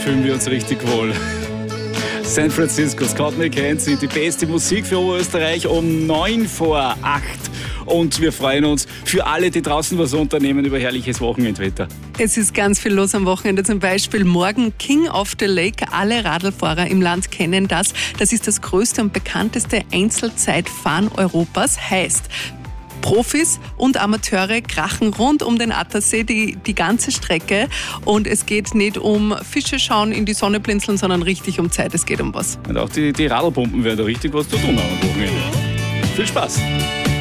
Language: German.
fühlen wir uns richtig wohl. San Francisco, Scott McKenzie, die beste Musik für Oberösterreich um 8:09. Und wir freuen uns für alle, die draußen was unternehmen, über herrliches Wochenendwetter. Es ist ganz viel los am Wochenende. Zum Beispiel morgen King of the Lake. Alle Radlfahrer im Land kennen das. Das ist das größte und bekannteste Einzelzeitfahren Europas. Heißt, Profis und Amateure krachen rund um den Attersee die ganze Strecke. Und es geht nicht um Fische schauen, in die Sonne blinzeln, sondern richtig um Zeit. Es geht um was. Und auch die Radlpumpen werden da richtig was zu tun haben am Wochenende. Viel Spaß!